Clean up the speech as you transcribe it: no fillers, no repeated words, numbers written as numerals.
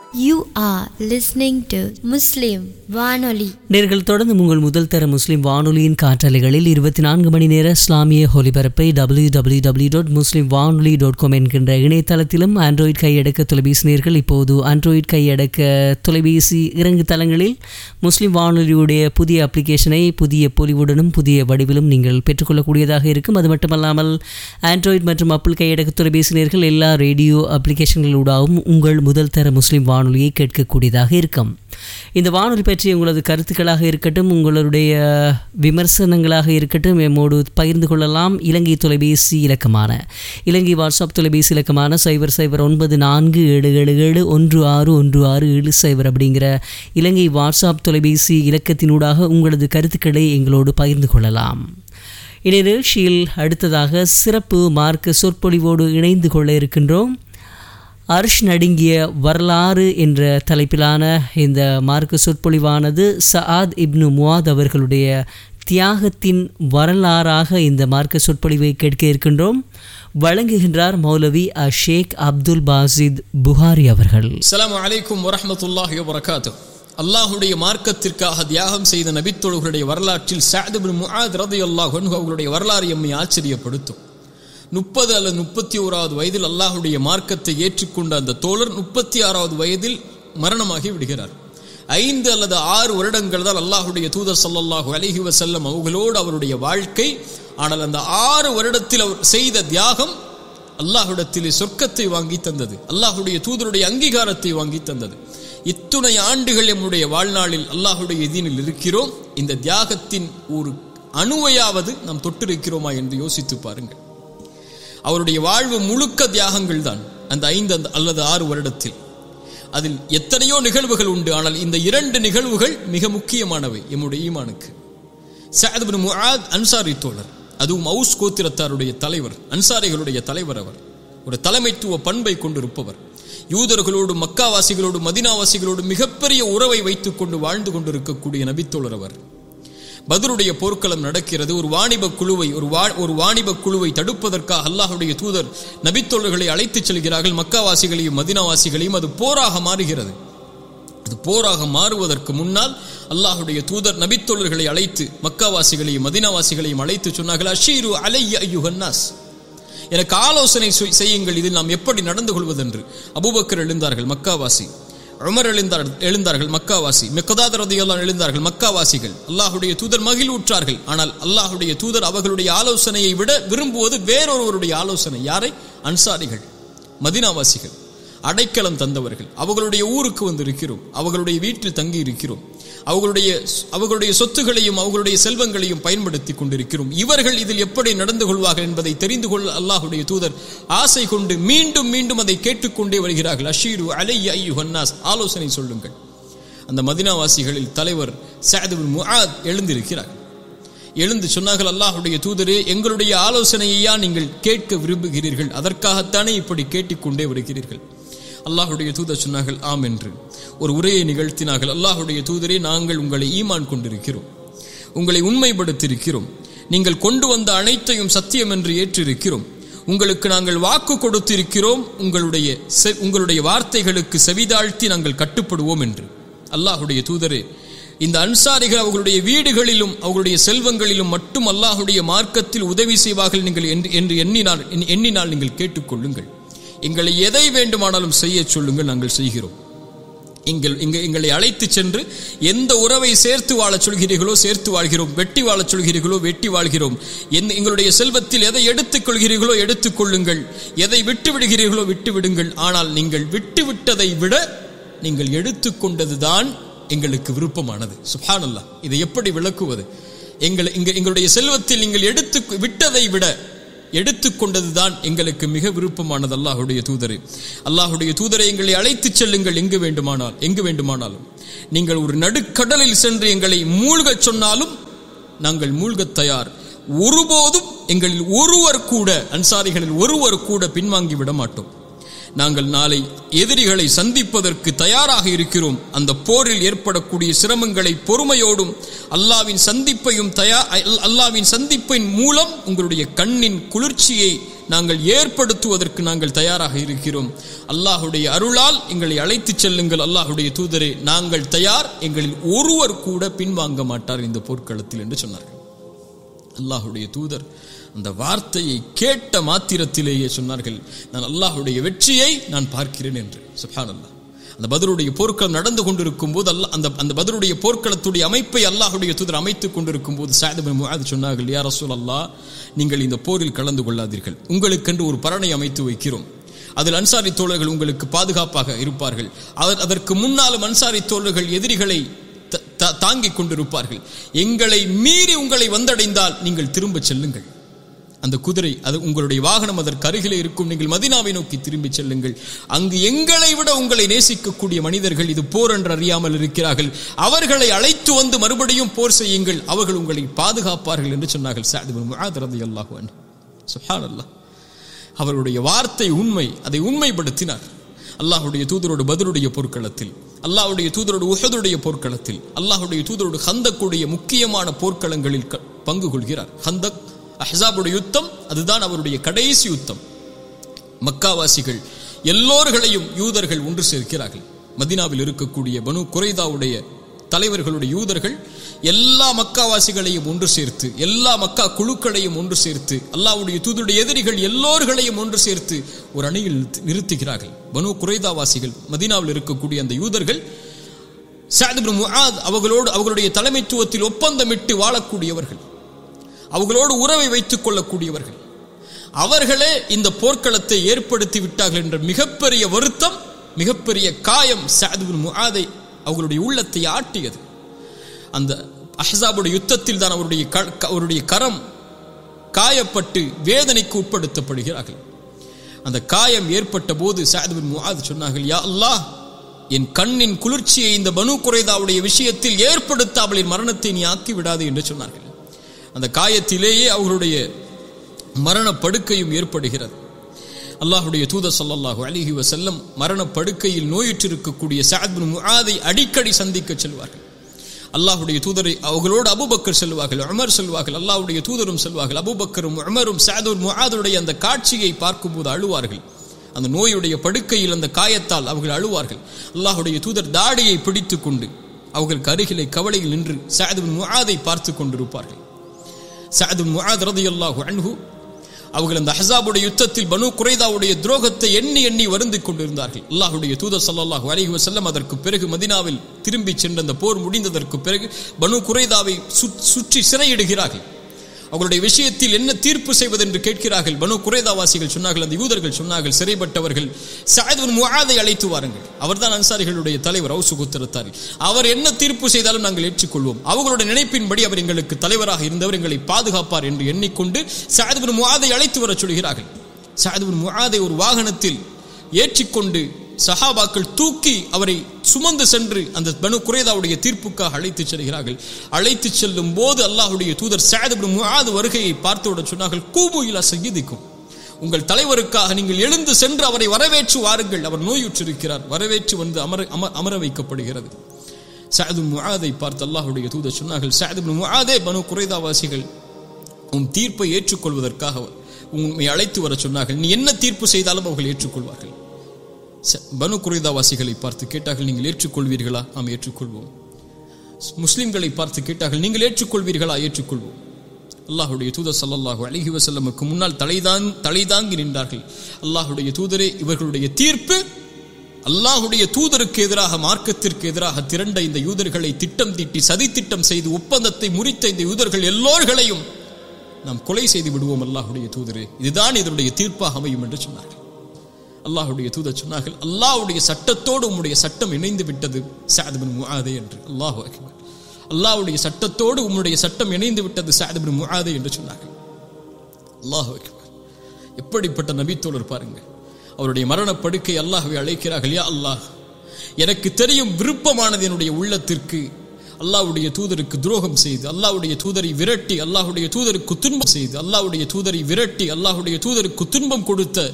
You are listening to Muslim வானொலி. நேர்கள் தொடர்ந்து உங்கள் முதல் தர முஸ்லிம் வானொலியின் காற்றலைகளில் 24 மணி நேர இஸ்லாமிய ஒலிபரப்பை www.muslimvanoli.com என்கின்ற இணையதளத்திலும் ஆண்ட்ராய்டு கையடக்க தொலைபேசி நேர்கள் இப்போது ஆண்ட்ராய்டு கையடக்க தொலைபேசி இறங்கு தளங்களில் முஸ்லிம் வானொலியுடைய புதிய அப்ளிகேஷனை புதிய பொலிவுடனும் புதிய வடிவிலும் நீங்கள் பெற்றுக்கொள்ளக்கூடியதாக இருக்கும். அது மட்டுமல்லாமல் ஆண்ட்ராய்டு மற்றும் ஆப்பிள் கையடக்க தொலைபேசி நேர்கள் எல்லா ரேடியோ அப்ளிகேஷன்களூடாகவும் உங்கள் முதல் தர முஸ்லிம் வானொலியை கேட்கக்கூடியதாக இருக்கும். இந்த வானொலி பற்றி உங்களது கருத்துக்களாக இருக்கட்டும், உங்களுடைய விமர்சனங்களாக இருக்கட்டும், எம்மோடு பகிர்ந்து கொள்ளலாம். இலங்கை தொலைபேசி இலக்கமான இலங்கை வாட்ஸ்அப் தொலைபேசி இலக்கமான 009477716167 அப்படிங்கிற இலங்கை வாட்ஸ்அப் தொலைபேசி இலக்கத்தினூடாக உங்களது கருத்துக்களை எங்களோடு பகிர்ந்து கொள்ளலாம். இந்நிகழ்ச்சியில் அடுத்ததாக சிறப்பு மார்க்க சொற்பொழிவோடு இணைந்து கொள்ள இருக்கின்றோம். அர்ஷ் நடுங்கிய வரலாறு என்ற தலைப்பிலான இந்த மார்க்க சொற்பொழிவானது சஆத் இப்னு முஆத் அவர்களுடைய தியாகத்தின் வரலாறாக இந்த மார்க்க சொற்பொழிவை கேட்க இருக்கின்றோம். வழங்குகின்றார் மௌலவி ஷேக் அப்துல் பாசித் புகாரி அவர்கள். அஸ்ஸலாமு அலைக்கும் வரஹ்மத்துல்லாஹி வபரகாத்துஹு. அல்லாஹ்வுடைய மார்க்கத்திற்காக தியாகம் செய்த நபித்தோழர்களுடைய வரலாற்றில் சஅத் இப்னு முஆத் ரலியல்லாஹு அன்ஹு அவர்களுடைய வரலாறு எம்மை ஆச்சரியப்படுத்தும். 30 அல்லது 31வது வயதில் அல்லாஹ்வுடைய மார்க்கத்தை ஏற்றுக்கொண்ட அந்த தோழர் 36வது வயதில் மரணமாகி விடுகிறார். 5 அல்லது 6 வருடங்கள் தான் அல்லாஹ்வுடைய தூதர் ஸல்லல்லாஹு அலைஹி வஸல்லம் அவர்களோடு அவருடைய வாழ்க்கை. ஆனால் அந்த 6 வருடத்தில் அவர் செய்த தியாகம் அல்லாஹ்விடத்திலே சொர்க்கத்தை வாங்கி தந்தது, அல்லாஹ்வுடைய தூதருடைய அங்கீகாரத்தை வாங்கி தந்தது. இத்துணை ஆண்டுகள் நம்முடைய வாழ்நாளில் அல்லாஹ்வுடைய தீனில் இருக்கிறோம். இந்த தியாகத்தின் ஒரு அணுவையாவது நாம் தொட்டிருக்கிறோமா என்று யோசித்து பாருங்கள். அவருடைய வாழ்வு முழுக்க தியாகங்கள் தான் அந்த 5 அல்லது 6 வருடத்தில். அதில் எத்தனையோ நிகழ்வுகள் உண்டு. ஆனால் இந்த 2 நிகழ்வுகள் மிக முக்கியமானவை எம்முடைய ஈமானுக்கு. சஅத் இப்னு முஆத் அன்சாரி தோழர், அதுவும் அவுஸ் கோத்திரத்தாருடைய தலைவர், அன்சாரிகளுடைய தலைவர். அவர் ஒரு தலைமைத்துவ பண்பை கொண்டிருப்பவர். யூதர்களோடு மக்காவாசிகளோடு மதீனாவாசிகளோடு மிகப்பெரிய உறவை வைத்துக் கொண்டு வாழ்ந்து கொண்டிருக்கக்கூடிய நபித்தோழர் அவர். பத்ருடைய போர்க்களம் நடக்கிறது. ஒரு வாணிப குழுவை தடுப்பதற்காக அல்லாஹ்வுடைய தூதர் நபித்தோழர்களை அழைத்துச் செல்கிறார்கள். மக்காவாசிகளையும் மதீனாவாசிகளையும். அது போராக மாறுகிறது. அது போராக மாறுவதற்கு முன்னால் அல்லாஹ்வுடைய தூதர் நபித்தோழர்களை அழைத்து மக்காவாசிகளையும் மதீனாவாசிகளையும் அழைத்து சொன்னார்கள், அஷீரு அலைய அய்யுஹன் நாஸ், எனக்கு ஆலோசனை செய்யுங்கள், இதில் நாம் எப்படி நடந்து கொள்வதென்று. அபூபக்கர் எழுந்தார்கள், மக்காவாசி. உமர் எழுந்தார்கள், மக்காவாசி. மிக்தாத் ரலியல்லாஹு எழுந்தார்கள், மக்காவாசிகள். அல்லாஹ்வுடைய தூதர் மகிழ்வுற்றார்கள். ஆனால் அல்லாஹ்வுடைய தூதர் அவர்களுடைய ஆலோசனையை விட விரும்புவது வேறொருவருடைய ஆலோசனை. யாரை? அன்சாரிகள், மதீனாவாசிகள், அடைக்கலம் தந்தவர்கள். அவர்களுடைய ஊருக்கு வந்து இருக்கிறோம், அவர்களுடைய வீட்டில் தங்கி இருக்கிறோம், அவர்களுடைய சொத்துகளையும் அவர்களுடைய செல்வங்களையும் பயன்படுத்தி கொண்டிருக்கிறோம். இவர்கள் இதில் எப்படி நடந்து கொள்வார்கள் என்பதை தெரிந்து கொள்ள அல்லாஹ்வுடைய தூதர் ஆசை கொண்டு மீண்டும் மீண்டும் அதை கேட்டுக்கொண்டே வருகிறார்கள். அஷீரு அலைய அய்யுஹன் நாஸ், ஆலோசனை சொல்லுங்கள். அந்த மதீனாவாசிகளில் தலைவர் சஅத் இப்னு முஆத் எழுந்திருக்கிறார். எழுந்து சொன்னார்கள், அல்லாஹ்வுடைய தூதரே, எங்களுடைய ஆலோசனையா நீங்கள் கேட்க விரும்புகிறீர்கள்? அதற்காகத்தானே இப்படி கேட்டுக்கொண்டே வருகிறீர்கள்? அல்லாஹ்வுடைய தூதர் சொன்னார்கள், ஆம் என்று ஒரு உரையை நிகழ்த்தினார்கள். அல்லாஹ்வுடைய தூதரே, நாங்கள் உங்களை ஈமான் கொண்டிருக்கிறோம், உங்களை உண்மைப்படுத்தியிருக்கிறோம், நீங்கள் கொண்டு வந்த அனைத்தையும் சத்தியம் என்று ஏற்றிருக்கிறோம், உங்களுக்கு நாங்கள் வாக்கு கொடுத்திருக்கிறோம், உங்களுடைய வார்த்தைகளுக்கு செவிதாழ்த்தி நாங்கள் கட்டுப்படுவோம் என்று. அல்லாஹ்வுடைய தூதரே, இந்த அன்சாரிகள் அவர்களுடைய வீடுகளிலும் அவர்களுடைய செல்வங்களிலும் மட்டும் அல்லாஹ்வுடைய மார்க்கத்தில் உதவி செய்வார்கள் நீங்கள் என்று எண்ணினால் நீங்கள் கேட்டுக்கொள்ளுங்கள். எங்களை எதை வேண்டுமானாலும் செய்ய சொல்லுங்கள், நாங்கள் செய்கிறோம். எங்களை அழைத்து சென்று எந்த உறவை சேர்த்து வாழச் சொல்கிறீர்களோ சேர்த்து வாழ்கிறோம், வெட்டி வாழச் சொல்கிறீர்களோ வெட்டி வாழ்கிறோம். எங்களுடைய செல்வத்தில் எதை எடுத்துக் கொள்கிறீர்களோ எடுத்துக்கொள்ளுங்கள், எதை விட்டு விடுகிறீர்களோ விட்டு விடுங்கள். ஆனால் நீங்கள் விட்டு விட்டதை விட நீங்கள் எடுத்துக்கொண்டதுதான் எங்களுக்கு விருப்பமானது. சுப்ஹானல்லாஹ், இதை எப்படி விளக்குவது? எங்களுடைய செல்வத்தில் நீங்கள் விட்டதை விட எடுத்துக்கொண்டதுதான் எங்களுக்கு மிக விருப்பமானது. அல்லாஹ்வுடைய தூதரை எங்களை அழைத்துச் செல்லுங்கள் எங்கு வேண்டுமானாலும். நீங்கள் ஒரு நடுக்கடலில் சென்று எங்களை மூழ்கச் சொன்னாலும் நாங்கள் மூழ்கத் தயார். ஒருபோதும் எங்களில் ஒருவர் கூட, அன்சாரிகளில் ஒருவர் கூட பின்வாங்கி விட மாட்டோம். நாங்கள் நாளை எதிரிகளை சந்திப்பதற்கு தயாராக இருக்கிறோம். அந்த போரில் ஏற்படக்கூடிய சிரமங்களை பொறுமையோடும் அல்லாஹ்வின் சந்திப்பின் மூலம் உங்களுடைய கண்ணின் குளிர்ச்சியை நாங்கள் ஏற்படுத்துவதற்கு நாங்கள் தயாராக இருக்கிறோம். அல்லாஹுடைய அருளால் எங்களை அழைத்துச் செல்லுங்கள் அல்லாஹுடைய தூதரே, நாங்கள் தயார், எங்களில் ஒருவர் கூட பின்வாங்க மாட்டார் இந்த போர்க்களத்தில் என்று சொன்னார்கள். அல்லாஹுடைய தூதர் அந்த வார்த்தையை கேட்ட மாத்திரத்திலேயே சொன்னார்கள், நான் அல்லாஹுடைய வெற்றியை நான் பார்க்கிறேன் என்று. சுப்ஹானல்லாஹ். அந்த பத்ருடைய போர்க்களம் நடந்து கொண்டிருக்கும் போது அந்த பத்ருடைய போர்க்களத்துடைய அமைப்பை அல்லாஹுடைய தூதர் அமைத்துக் கொண்டிருக்கும் போது சஅத் இப்னு முஆத் சொன்னார்கள், யா ரசூலல்லாஹ், நீங்கள் இந்த போரில் கலந்து கொள்ளாதீர்கள், உங்களுக்கென்று ஒரு பரணை அமைத்து வைக்கிறோம், அதில் அன்சாரி தோழர்கள் உங்களுக்கு பாதுகாப்பாக இருப்பார்கள், அதற்கு முன்னாலும் அன்சாரி தோழர்கள் எதிரிகளை தாங்கிக் கொண்டிருப்பார்கள், எங்களை மீறி உங்களை வந்தடைந்தால் நீங்கள் திரும்ப செல்லுங்கள், அந்த குதிரை அது உங்களுடைய வாகனம் அதற்கு அருகிலே இருக்கும், நீங்கள் மதீனாவை நோக்கி திரும்பி செல்லுங்கள், அங்கு எங்களை விட உங்களை நேசிக்கக்கூடிய மனிதர்கள் இது போர் என்று அறியாமல் இருக்கிறார்கள், அவர்களை அழைத்து வந்து மறுபடியும் போர் செய்யுங்கள், அவர்கள் உங்களை பாதுகாப்பார்கள் என்று சொன்னார்கள் சஅத் இப்னு முஆத் ரலியல்லாஹு அன்ஹு. சுப்ஹானல்லாஹ். அவருடைய வார்த்தை உண்மை, அதை உண்மைப்படுத்தினார். அல்லாஹுடைய தூதரோடு பத்ருடைய போர்க்களத்தில், அல்லாஹுடைய தூதரோடு உஹதுடைய போர்க்களத்தில், அல்லாஹுடைய தூதரோடு ஹந்தக்குடைய முக்கியமான போர்க்களங்களில் பங்கு கொள்கிறார். ஹந்தக், அஹ்ஸாபுடைய யுத்தம், அதுதான் அவருடைய கடைசி யுத்தம். மக்காவாசிகள் எல்லோர்களையும் யூதர்கள் ஒன்று சேர்க்கிறார்கள். மதீனாவில் இருக்கக்கூடிய பனு குரைதாவுடைய தலைவர்களுடைய யூதர்கள் எல்லா மக்காவாசிகளையும் ஒன்று சேர்த்து, எல்லா மக்கா குழுக்களையும் ஒன்று சேர்த்து, அல்லாஹ்வுடைய தூதருடைய எதிரிகள் எல்லோர்களையும் ஒன்று சேர்த்து ஒரு அணியில் நிறுத்துகிறார்கள். பனு குரைதாவாசிகள், மதீனாவில் இருக்கக்கூடிய அந்த யூதர்கள், சஅத் இப்னு முஆத் அவர்களுடைய தலைமைத்துவத்தில் ஒப்பந்தமிட்டு வாழக்கூடியவர்கள், அவர்களோடு உறவை வைத்துக் கொள்ளக்கூடியவர்கள், அவர்களே இந்த போர்க்களத்தை ஏற்படுத்தி விட்டார்கள் என்ற மிகப்பெரிய வருத்தம், மிகப்பெரிய காயம் சஅத் இப்னு முஆதை அவர்களுடைய உள்ளத்தை ஆட்டியது. அந்த அஹ்ஸாபுடைய யுத்தத்தில் தான் அவருடைய கரம் காயப்பட்டு வேதனைக்கு உட்படுத்தப்படுகிறார்கள். அந்த காயம் ஏற்பட்ட போது சஅத் இப்னு முஆத் சொன்னார்கள், யா அல்லாஹ், என் கண்ணின் குளிர்ச்சியை இந்த பனு குரைதாவுடைய விஷயத்தில் ஏற்படுத்தாமல் என் மரணத்தை நீ ஆக்கி விடாது என்று சொன்னார்கள். அந்த காயத்திலேயே அவர்களுடைய மரணப்படுக்கையும் ஏற்படுகிறது. அல்லாஹுடைய தூதர் ஸல்லல்லாஹு அலைஹி வஸல்லம் மரணப்படுக்கையில் நோயுற்றிருக்கக்கூடிய சஅத் இப்னு முஆதை அடிக்கடி சந்திக்க செல்வார்கள். அல்லாஹுடைய தூதரை அவர்களோடு அபூபக்கர் செல்வார்கள், உமர் செல்வார்கள், அல்லாஹுடைய தூதரும் செல்வார்கள். அபூபக்கரும் உமரும் சஅத் இப்னு முஆதுடைய அந்த காட்சியை பார்க்கும்போது அழுவார்கள். அந்த நோயுடைய படுக்கையில் அந்த காயத்தால் அவர்கள் அழுவார்கள். அல்லாஹுடைய தூதர் தாடியை பிடித்துக் கொண்டு அவர்களுக்கு அருகிலே கவலையில் நின்று சஅத் இப்னு முஆதை பார்த்து கொண்டிருப்பார்கள். சஅத் இப்னு முஆத் ரலியல்லாஹு அன்ஹு அவர்கள் அந்த அஹ்ஸாபுடைய யுத்தத்தில் பனு குரைதாவுடைய துரோகத்தை எண்ணி எண்ணி வருந்திக் கொண்டிருந்தார்கள். அல்லாஹுடைய தூதர் ஸல்லல்லாஹு அலைஹி வஸல்லம் அதற்கு பிறகு மதீனாவில் திரும்பி சென்ற அந்த போர் முடிந்ததற்கு பிறகு பனு குரைதாவை சுற்றி சிறையிடுகிறார்கள். அவர்களுடைய விஷயத்தில் என்ன தீர்ப்பு செய்வது என்று கேட்கிறார்கள். பனு குரைதாவாசிகள் சொன்னார்கள், அந்த யூதர்கள் சொன்னார்கள், சிறைப்பட்டவர்கள் சஅத் இப்னு முஆதை அழைத்து வாருங்கள், அவர்தான் அன்சாரிகளுடைய தலைவர், அவுஸ் கோத்திரத்தார், அவர் என்ன தீர்ப்பு செய்தாலும் நாங்கள் ஏற்றுக்கொள்வோம், அவர்களுடைய நினைப்பின்படி அவர் எங்களுக்கு தலைவராக இருந்தவர், எங்களை பாதுகாப்பார் என்று எண்ணிக்கொண்டு சஅத் இப்னு முஆதை அழைத்து வர சொல்கிறார்கள். சஅத் இப்னு முஆதை ஒரு வாகனத்தில் ஏற்றிக்கொண்டு சஹாபாக்கள் தூக்கி அவரை சுமந்து சென்று அந்த பனு குரைதாவுடைய தீர்ப்புக்காக அழைத்துச் செல்கிறார்கள். அழைத்துச் செல்லும் போது அல்லாஹுடைய தூதர் சஅத் இப்னு முஆத் வருகையை பார்த்தவுடன் சொன்னார்கள், கூமு இலா சய்யிதிக்கும், உங்கள் தலைவருக்காக நீங்கள் எழுந்து சென்று அவரை வரவேற்று வாருங்கள், அவர் நோயுற்றிருக்கிறார். வரவேற்று வந்து அமர வைக்கப்படுகிறது. சஅத் இப்னு முஆதை பார்த்து அல்லாஹுடைய தூதர் சொன்னார்கள், சஅத் இப்னு முஆதே, பனு குரைதாவாசிகள் உன் தீர்ப்பை ஏற்றுக்கொள்வதற்காக உண்மை அழைத்து வர சொன்னார்கள், நீ என்ன தீர்ப்பு செய்தாலும் அவர்கள் ஏற்றுக்கொள்வார்கள். பனு குரைதாவாசிகளை பார்த்து கேட்டார்கள், நீங்கள் ஏற்றுக்கொள்வீர்களா? நாம் ஏற்றுக்கொள்வோம். முஸ்லிம்களை பார்த்து கேட்டார்கள், நீங்கள் ஏற்றுக்கொள்வீர்களா? ஏற்றுக்கொள்வோம். அல்லாஹுடைய தூதர் ஸல்லல்லாஹு அலைஹி வஸல்லமுக்கு முன்னால் தலைதாங்கி நின்றார்கள். அல்லாஹுடைய தூதரே, இவர்களுடைய தீர்ப்பு அல்லாஹுடைய தூதருக்கு எதிராக, மார்க்கத்திற்கு எதிராக திரண்ட இந்த யூதர்களை திட்டம் தீட்டி சதி திட்டம் செய்து ஒப்பந்தத்தை முறித்த இந்த யூதர்கள் எல்லோர்களையும் நாம் கொலை செய்து விடுவோம் அல்லாஹுடைய தூதரே, இதுதான் இதனுடைய தீர்ப்பாக அமையும் என்று சொன்னார்கள். அல்லாஹுடைய தூதர் சொன்னார்கள், அல்லாஹ்வுடைய சட்டத்தோடு உம்முடைய சட்டம் இணைந்து விட்டது சஅத் இப்னு முஆதே என்று. அல்லாஹு அக்பர். அல்லாஹ்வுடைய சட்டத்தோடு உம்முடைய சட்டம் இணைந்து விட்டது சஅத் இப்னு முஆதே என்று சொன்னார்கள். அல்லாஹு அக்பர். எப்படிப்பட்ட நபித்தோழர் பாருங்கள். அவருடைய மரணப்படுக்கை அல்லாஹ்வை அழைக்கிறார்கள், யா அல்லாஹ், எனக்கு தெரியும் விருப்பமானது என்னுடைய உள்ளத்திற்கு அல்லாஹ்வுடைய தூதருக்கு துரோகம் செய்து, அல்லாஹ்வுடைய தூதரை விரட்டி, அல்லாஹ்வுடைய தூதருக்கு துன்பம் செய்து, அல்லாஹ்வுடைய தூதரை விரட்டி, அல்லாஹ்வுடைய தூதருக்கு துன்பம் கொடுத்த